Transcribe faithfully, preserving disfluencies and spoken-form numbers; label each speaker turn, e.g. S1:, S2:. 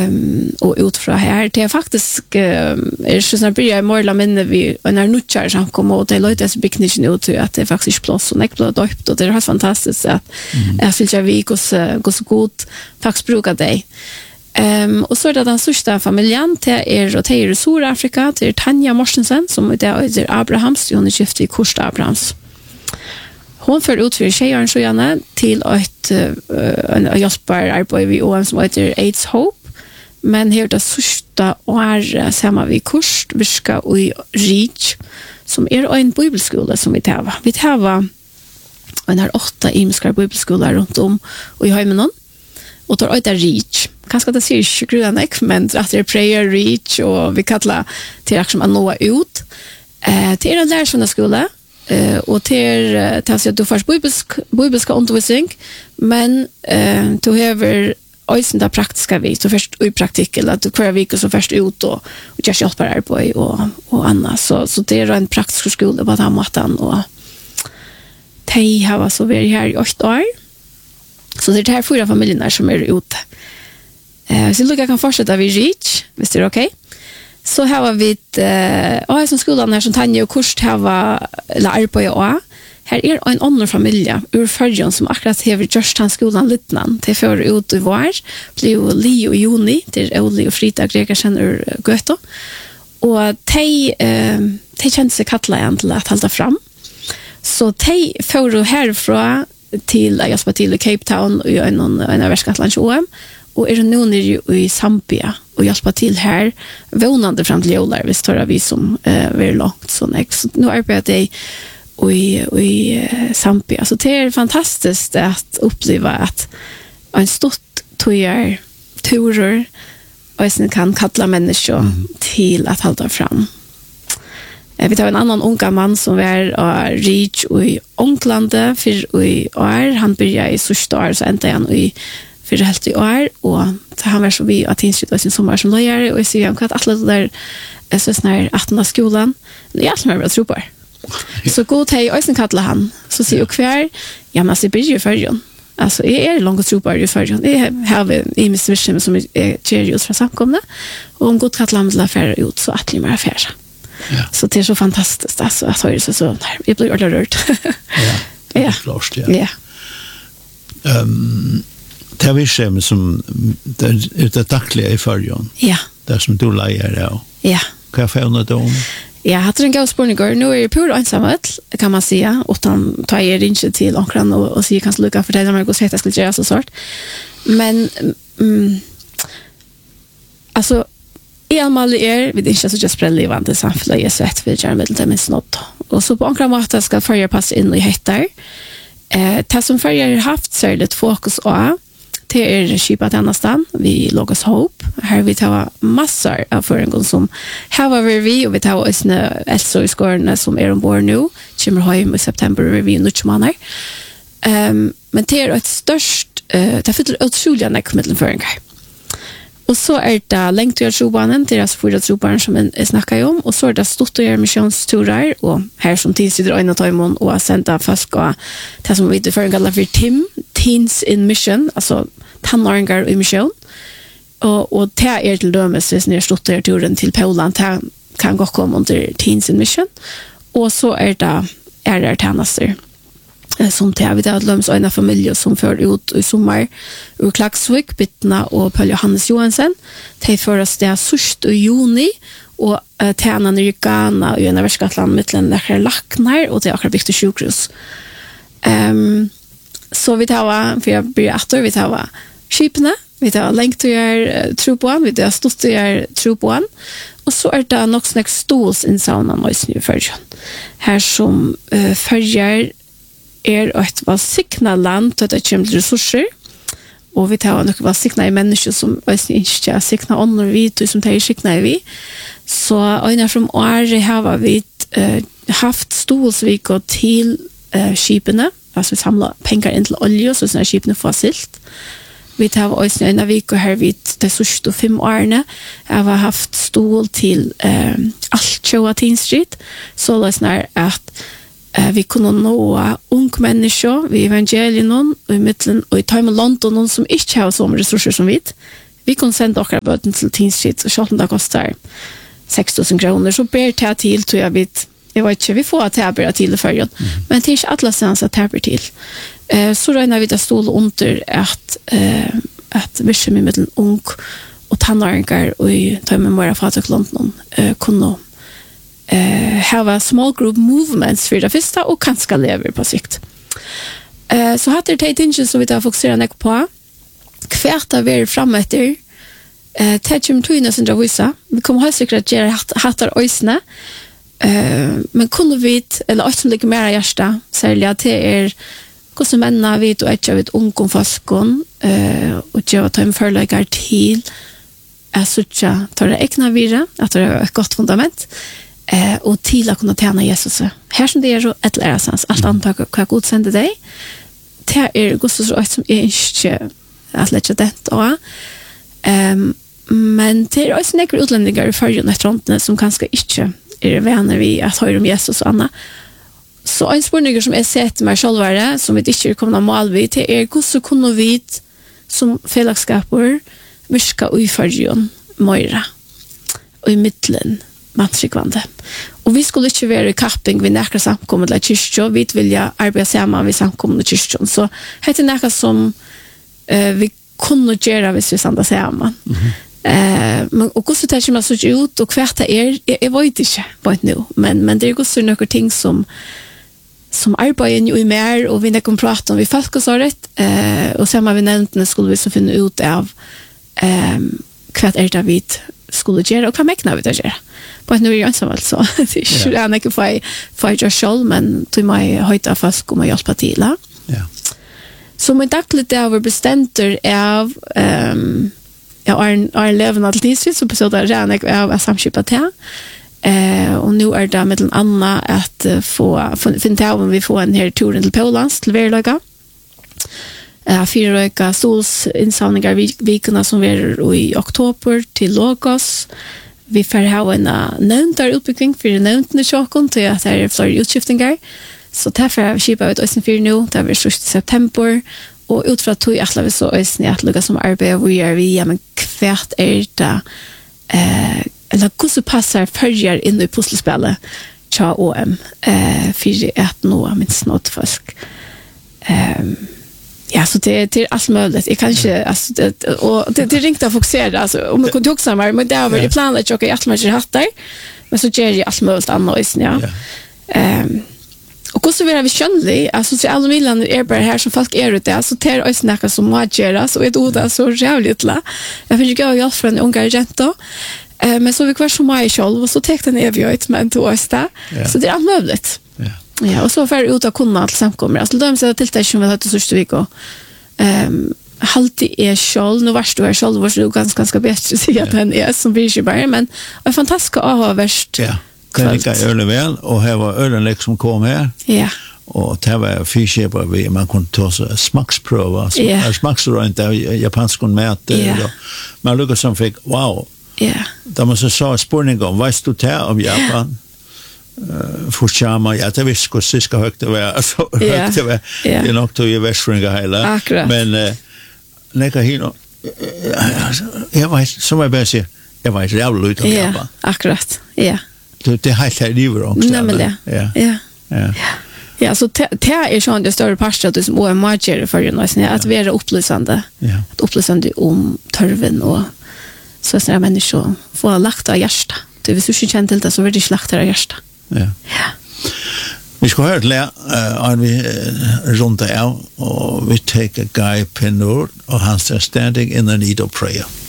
S1: Um, och utifrån här det är faktiskt uh, är så när börjar morla minne vi när nutchar som kommer och det låter så picknicken ut att det är faktiskt plats och näckblad döpt och det är helt fantastiskt att jag vill jag vi går så så gott faktiskt brukar det. Um, och så är det den största familjen det är och det är i Sydafrika det är Tanja Mortensen som det är Abrahams hon är gift i Kurs Abrahams. Hon för ut för tjejen så gärna till ett uh, Jasper arbete vi O M som heter AIDS Hope. Men här det sista år samma vi kurs vi ska i Reach som är en bibelskola som vi tar. Vi tar en här åtta imskar bibelskola runt om och i hemmen och tar ett Reach. Kanske det ser sjukruna men att det är prayer Reach och vi kallar till action att nå ut. Eh till den där såna skola eh och till till att du först bibelska undervisning men eh du har ösen där praktiska vi så först i praktik eller att du kör vecka så först ut och och jag hjälper er på och och Anna så så det är en praktisk skola på den måten och de har så varit här i åtta år så det är här fyra familjer som är ute eh så Luca kan fortsätta vi Reach visst är det okej så här har vi ett eh som skolan här som Tanja och kurs här var lär på och här är en annan familj ur Färjön som akkurat har just han skolan Littnan till för ut i vår blev Li och Joni till Oli och Frida Gregersen ur Göto och de eh de kände sig kattla igen till att hålla fram så de för härifrån till jag ska till Cape Town och en en av Skatlands O M och är nu nere i Zambia och hjälpa till här vånande fram till jular visst tar vi som eh väldigt långt så next nu arbetar jag och i och i Zambia så det är fantastiskt att uppleva att en stort tojar turer och sen kan kalla människor mm. till att hålla fram. Vi tar en annan unga man som är uh, Reach i Onklande för i år han börjar i Sostar så ända igen i för helt i år och han var så vi att insluta sin sommar som lärare och så han kan att alla där är så snär artonde skolan. Jag som är tro på. Så god hej och sen kallar han så ser ju kvar ja men så blir ju förjon. Alltså är är långt tro på ju förjon. Det har vi i misvision som är seriöst för samkomna och om god kallar han affär ut så att mer affär. Ja. Så det är så fantastiskt alltså att höra så så vi blir alldeles rört.
S2: Ja. Ja. Klart ja.
S1: Ja.
S2: Ehm det är ju som det är dagliga i förjon.
S1: Ja.
S2: Det som du lejer då.
S1: Ja.
S2: Kan jag få något om?
S1: Ja, hade en god spårningar. Nu är det pur ensamhet, kan man säga. Utan tar jag inte till omkring och, och säger kanske lucka för det när man går så att jag skulle göra så sort. Men, mm, alltså, i all är vi det inte så just sprellivande samhälle är så ett vi gör med det med snott. Och så på omkring måte ska förra passa in i hettar. Eh, det som förra har haft så är det fokus på det är skipat annanstans vi Logos Hope här vi tar massor av föreningar som här vi och vi tar oss när Elsa i skolan som är ombord nu kommer hem i september vi nu månader ehm men det är ett störst uh, det fyller otroliga näckmittelföreningar och så är det längt till Jobanen deras förra trobarn som en snackar om och så är det stort och gör missionsturer och här som tidsider och innan och att sända folk och det som vi inte föreningar för Tim Teens in Mission alltså tannåringar i mission och och det är till dömes hvis ni stått där turen till Polen kan kan gå komma under Teens in Mission och så är det är det tjänster som det vi där dömes en familj som för ut i sommar ur Klagsvik Bittna och Paul Johannes Johansen till förras det sist i juni och tjänar i Ghana och i Universitetland mitten där lacknar och det är akkurat viktigt sjukhus ehm så vi tar för jag blir åter vi tar skipna vi tar länk till er tro på vi tar stort till er tro på och så är det nog snack stools in sauna noise new version här som uh, följer är ett vad signa land att det kommer resurser och vi tar nog vad signa i människor som inte signa honor vi som tar signa vi så en från år har vi uh, haft stools vi går till uh, skipna alltså vi samlar pengar in till olja så såna skipna får silt. Vi tar oss en vecka här vid det sista fem åren. Jag har haft stol till eh allt Showa Teen Street så läsnar att eh, vi kunde nå ung människor vi evangelien och i mitten och i time London någon som inte har så resurser som vi. vi kan sända åkra böten till Teen Street och själv det kostar sex tusen kronor så ber det till tror jag vet jag vet inte vi får att det ber till för mm. men det är inte alla sens att det ber till eh så då när vi där stol under att eh att vi ska med mellan ung och tonåringar och i tar med våra fataklanten eh kunna eh have small group movements för det första och kanske leva på sikt. Eh så hade det tagit så vi tar fokusera ner på kvarta vi framåter. Eh tätchum twina sen javisa. Vi kommer ha säkert göra hattar ösna. Eh men kunde vi eller att som ligger mer hjärta sälja till er konsumenterna vet och ett jag vet ungom faskon eh och jag tar en förläggar till är så tjå tar det egna vira att det är ett gott fundament. Eh och till att kunna tjäna Jesus. Här som det är så ett lärsans allt antag vad Gud sände dig. Det är Gud så att som är inte att lägga det då. Ehm men det är också några utlänningar i förrjun fronten som kanske inte är vänner vi att höra om Jesus och Anna. Så en spurning som är sett med själva som vi inte kommer mål vid det är hur så kunde vi som fällskapor viska i förrjun möra och i mitten matrikvande. Och vi skulle inte vara i kapping vid näkra samkommet eller kyrkjö. Vi vill arbeta samman vid samkommet kyrkjön. Så det är näkra som eh, vi kunde göra hvis vi sanda samman. Mm-hmm. Eh, men, och så tar man så ut och kvärt är, jag, jag vet inte på ett nu. Men, men det är också några ting som som arbetar i mer och vi kan prata om vi folk och så rätt. Eh, och sen har vi nämnt när skulle vi så finna ut av eh, kvärt är det vi skulle göra och vad mäknar vi det göra. På ett nu är jag ensam alltså. Det är ju gärna inte för att jag själv men till mig höjta folk om att hjälpa till.
S2: Ja.
S1: Så med dagligt det har bestämter av um, ja, en, en leven av tidsvis så betyder det gärna av att samskipa till. Uh, och nu är det med en annan att uh, få finna av om vi får en här turen till Polans till Verlaga. Uh, fyra röka stolsinsamlingar vikarna som är i oktober till Logos. Vi får ha en nämnd där uppbyggning för nämnden i Tjåkon till att det är fler utskiftningar. Så därför har vi kipat ut östen för nu, det är först i september. Och utfra tog jag att vi så östen att lugga som arbetar vi gör vi, ja men kvärt är det eh, eller hur så passar följer in i pusselspelet tja O M eh, för att nå minst något folk. Um, Ja, så det, det är allt möjligt. Jag kanske, alltså, det, och det, det är ringt att fokusera. Alltså, om man kunde också med, men det har varit i planen att jag har alltid hattar. Men så gör jag allt möjligt annat. Ja. Yeah. Um, och också vill vi kännlig, alltså så alla miljoner är bara här som folk är ute. Så det är också något som må göras. Och ett ord så jävligt. Jag fick gå och hjälpa från en unga agenta. Uh, men så vi kvar så mig själv. Och så täckte den evigt med till oss där. Yeah. Så det är allt möjligt. Yeah. Ja, och så för ut att kunna allt samkommer. Alltså de säger till dig som vi har till sista veckan. Ehm halt är själv nu vart du är själv var du ganska ganska bättre så att den är som vi ju bara men är fantastiskt att ha värst.
S2: Ja. Det gick öle väl och här var ölen liksom kom här.
S1: Ja.
S2: Och det var fiskar vi man kunde ta så smaksprova så
S1: yeah.
S2: smaksrent av japansk mat
S1: yeah.
S2: och man lukkar som fick wow.
S1: Ja. Yeah.
S2: Då måste så spårning om vad du tar om Japan. Uh, Fushama, ja, det visste hur syska högt det var, alltså
S1: yeah.
S2: högt det var,
S1: yeah.
S2: det är nog till västfringa hela.
S1: Akkurat.
S2: Men, uh, näka hino, jag vet, som jag bara säger, jag vet, det är jävligt om Japan.
S1: Akkurat, ja.
S2: Det är helt här livet också.
S1: Nej, men det.
S2: Ja.
S1: Ja.
S2: Ja.
S1: Ja, så det är sån det större parstet som O M R för ju nästan att vara upplysande.
S2: Ja.
S1: Att upplysande om törven och så såna människor får lagt av hjärta. Det vill så känns det så väldigt slaktar av hjärta.
S2: Ja.
S1: Ja.
S2: Vi ska höra lä uh, vi uh, runt där och vi take a guy Penor och han standing in the need of prayer.